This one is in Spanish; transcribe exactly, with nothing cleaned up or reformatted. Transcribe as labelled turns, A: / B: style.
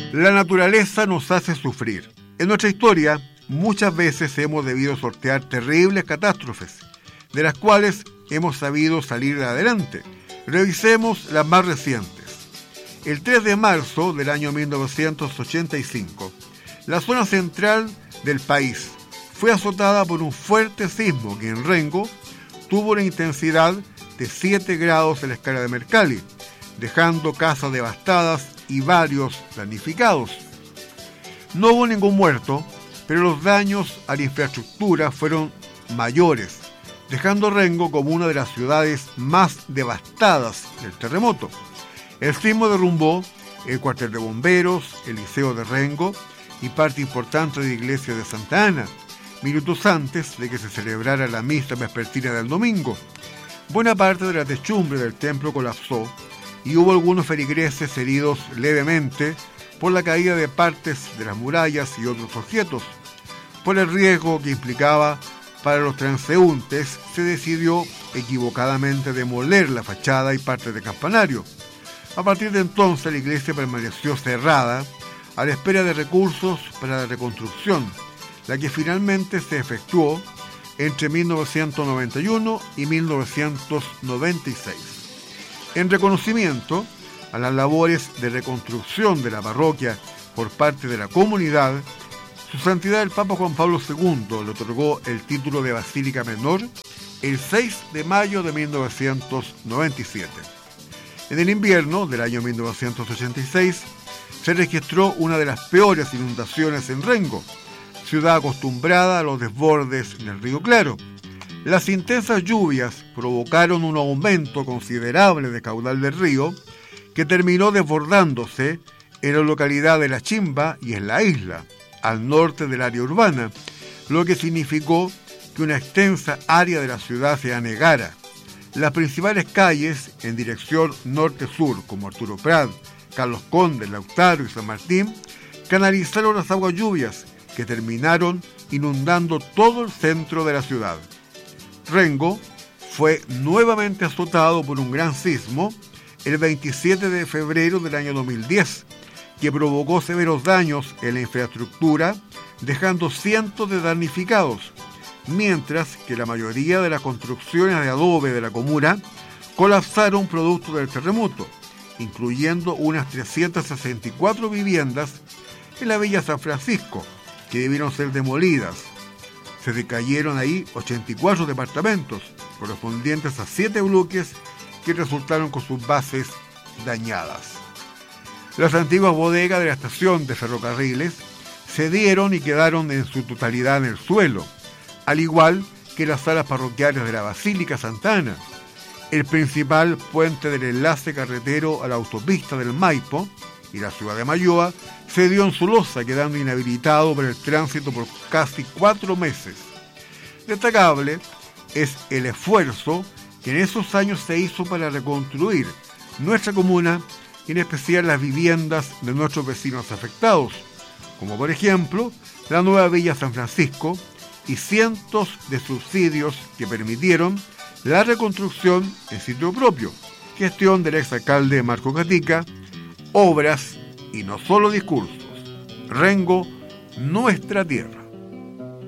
A: La naturaleza nos hace sufrir. En nuestra historia, muchas veces hemos debido sortear terribles catástrofes, de las cuales hemos sabido salir adelante. Revisemos las más recientes. El tres de marzo del año mil novecientos ochenta y cinco, la zona central del país fue azotada por un fuerte sismo que en Rengo tuvo una intensidad de siete grados en la escala de Mercalli, dejando casas devastadas y varios damnificados. No hubo ningún muerto, pero los daños a la infraestructura fueron mayores, dejando Rengo como una de las ciudades más devastadas del terremoto. El sismo derrumbó el cuartel de bomberos, el liceo de Rengo y parte importante de la iglesia de Santa Ana, minutos antes de que se celebrara la misa vespertina del domingo. Buena parte de la techumbre del templo colapsó y hubo algunos feligreses heridos levemente por la caída de partes de las murallas y otros objetos. Por el riesgo que implicaba para los transeúntes, se decidió equivocadamente demoler la fachada y parte del campanario. A partir de entonces, la iglesia permaneció cerrada a la espera de recursos para la reconstrucción, la que finalmente se efectuó entre mil novecientos noventa y uno y mil novecientos noventa y seis. En reconocimiento a las labores de reconstrucción de la parroquia por parte de la comunidad, Su Santidad el Papa Juan Pablo segundo le otorgó el título de Basílica Menor el seis de mayo de mil novecientos noventa y siete. En el invierno del año mil novecientos ochenta y seis se registró una de las peores inundaciones en Rengo, ciudad acostumbrada a los desbordes en el río Claro. Las intensas lluvias provocaron un aumento considerable de caudal del río, que terminó desbordándose en la localidad de La Chimba y en la isla, al norte del área urbana, lo que significó que una extensa área de la ciudad se anegara. Las principales calles en dirección norte-sur, como Arturo Prat, Carlos Conde, Lautaro y San Martín, canalizaron las aguas lluvias que terminaron inundando todo el centro de la ciudad. Rengo fue nuevamente azotado por un gran sismo el veintisiete de febrero del año dos mil diez, que provocó severos daños en la infraestructura, dejando cientos de damnificados, mientras que la mayoría de las construcciones de adobe de la comuna colapsaron producto del terremoto, incluyendo unas trescientas sesenta y cuatro viviendas en la Villa San Francisco, que debieron ser demolidas. Se decayeron ahí ochenta y cuatro departamentos, correspondientes a siete bloques que resultaron con sus bases dañadas. Las antiguas bodegas de la estación de ferrocarriles cedieron y quedaron en su totalidad en el suelo, al igual que las salas parroquiales de la Basílica Santa Ana. El principal puente del enlace carretero a la autopista del Maipo y la ciudad de Mayoa cedió en su losa, quedando inhabilitado por el tránsito por casi cuatro meses. Destacable es el esfuerzo que en esos años se hizo para reconstruir nuestra comuna, y en especial las viviendas de nuestros vecinos afectados, como por ejemplo la nueva Villa San Francisco, y cientos de subsidios que permitieron la reconstrucción en sitio propio, gestión del exalcalde Marco Catica, obras y no solo discursos. Rengo, nuestra tierra.